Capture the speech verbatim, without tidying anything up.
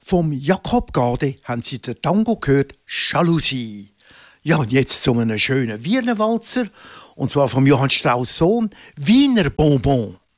Vom Jakob Gade haben Sie den Tango gehört, Jalousie. Ja, und jetzt zu einem schönen Wiener Walzer, und zwar vom Johann Strauss Sohn, Wiener Bonbon.